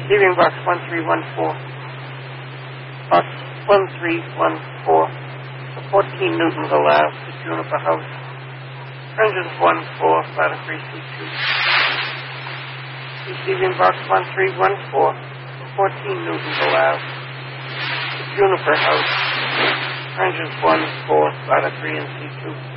Receiving box 1314. Box 1314. For 14 newtons allowed to Juniper House. Engines 1-4, ladder 3C2. Receiving box 1314. For 14 newtons allowed to Juniper House. Engines 1-4, ladder 3 and C2.